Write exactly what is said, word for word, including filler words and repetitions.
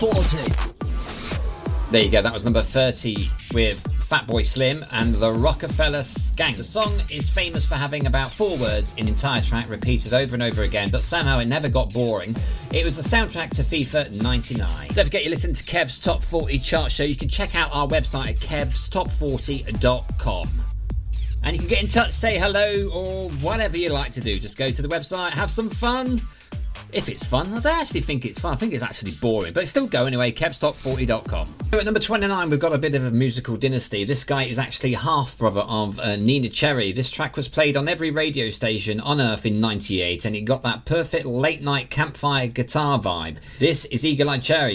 forty. There you go, that was number thirty with Fatboy Slim and the Rockefeller Gang. The song is famous for having about four words in entire track repeated over and over again, but somehow it never got boring. It was the soundtrack to FIFA ninety-nine. Don't forget you listen to Kev's Top forty chart show. You can check out our website at kevs top forty dot com. And you can get in touch, say hello, or whatever you like to do. Just go to the website, have some fun. If it's fun, I don't actually think it's fun. I think it's actually boring, but still go anyway, kevs top forty dot com. So at number twenty-nine, we've got a bit of a musical dynasty. This guy is actually half-brother of uh, Neneh Cherry. This track was played on every radio station on Earth in ninety-eight, and it got that perfect late-night campfire guitar vibe. This is Eagle Eye Cherry.